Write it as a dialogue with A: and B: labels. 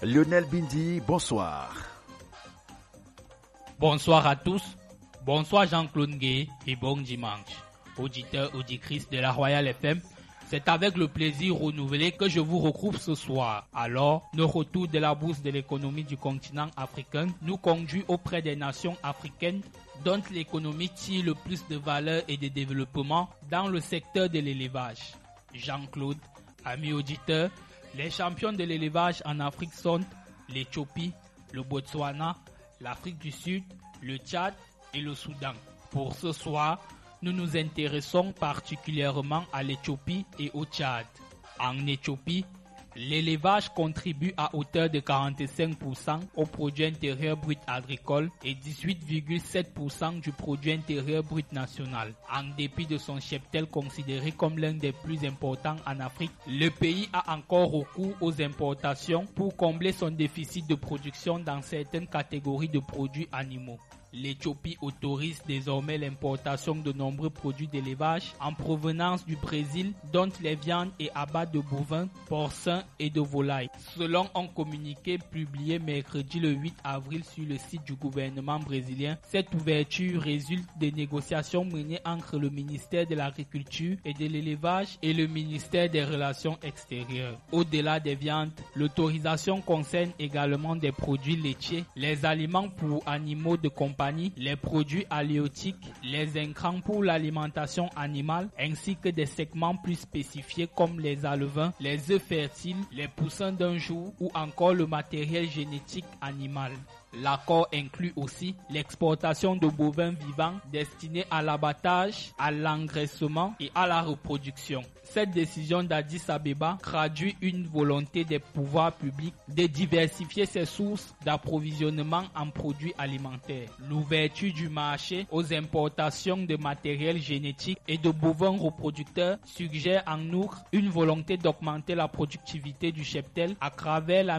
A: Lionel Bindi, bonsoir.
B: Bonsoir à tous. Bonsoir Jean-Claude Ngué et bon dimanche. Auditeurs, auditrices de la Royale FM, c'est avec le plaisir renouvelé que je vous retrouve ce soir. Alors, le retour de la bourse de l'économie du continent africain nous conduit auprès des nations africaines dont l'économie tire le plus de valeur et de développement dans le secteur de l'élevage. Jean-Claude, amis auditeurs, les champions de l'élevage en Afrique sont l'Éthiopie, le Botswana, l'Afrique du Sud, le Tchad et le Soudan. Pour ce soir, nous nous intéressons particulièrement à l'Éthiopie et au Tchad. En Éthiopie, l'élevage contribue à hauteur de 45% au produit intérieur brut agricole et 18,7% du produit intérieur brut national. En dépit de son cheptel considéré comme l'un des plus importants en Afrique, le pays a encore recours aux importations pour combler son déficit de production dans certaines catégories de produits animaux. L'Éthiopie autorise désormais l'importation de nombreux produits d'élevage en provenance du Brésil, dont les viandes et abats de bovins, porcins et de volailles. Selon un communiqué publié mercredi le 8 avril sur le site du gouvernement brésilien, cette ouverture résulte des négociations menées entre le ministère de l'Agriculture et de l'Élevage et le ministère des Relations extérieures. Au-delà des viandes, l'autorisation concerne également des produits laitiers, les aliments pour animaux de compagnie, les produits halieutiques, les intrants pour l'alimentation animale, ainsi que des segments plus spécifiés comme les alevins, les œufs fertiles, les poussins d'un jour ou encore le matériel génétique animal. L'accord inclut aussi l'exportation de bovins vivants destinés à l'abattage, à l'engraissement et à la reproduction. Cette décision d'Addis Abeba traduit une volonté des pouvoirs publics de diversifier ses sources d'approvisionnement en produits alimentaires. L'ouverture du marché aux importations de matériel génétique et de bovins reproducteurs suggère en outre une volonté d'augmenter la productivité du cheptel à travers la